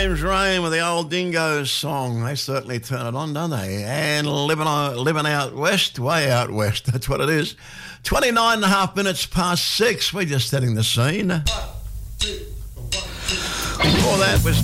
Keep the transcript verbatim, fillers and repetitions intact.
James Rain with the old Dingoes song. They certainly turn it on, don't they? And living, on, living out west, way out west, that's what it is. twenty-nine and a half minutes past six. We're just setting the scene. One, two, one, two. Before that was